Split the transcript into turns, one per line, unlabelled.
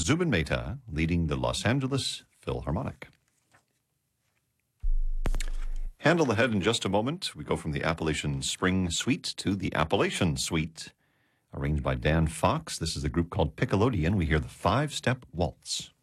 Zubin Mehta leading the Los Angeles Philharmonic. Handle the Head in just a moment. We go from the Appalachian Spring Suite to the Appalachian Suite, arranged by Dan Fox. This is a group called Pickelodian. We hear the Five-Step Waltz.